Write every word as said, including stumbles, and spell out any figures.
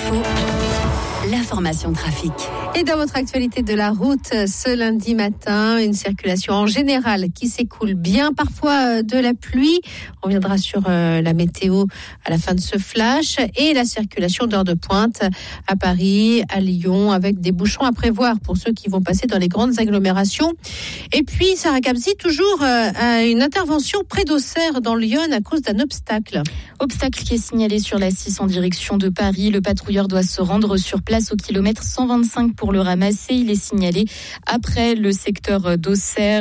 Info, l'information trafic. Et dans votre actualité de la route, ce lundi matin, une circulation en général qui s'écoule bien, parfois de la pluie. On reviendra sur la météo à la fin de ce flash. Et la circulation d'heure de pointe à Paris, à Lyon, avec des bouchons à prévoir pour ceux qui vont passer dans les grandes agglomérations. Et puis, Sarah Gamzi, toujours une intervention près d'Auxerre dans Lyon à cause d'un obstacle. Obstacle qui est signalé sur la six en direction de Paris. Le patrouilleur doit se rendre sur place au kilomètre cent vingt-cinq pour le ramasser. Il est signalé après le secteur d'Auxerre.